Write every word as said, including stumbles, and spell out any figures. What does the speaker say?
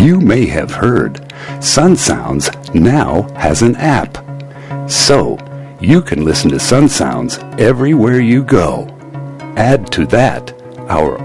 You may have heard Sun Sounds now has an app. So, you can listen to Sun Sounds everywhere you go. Add to that our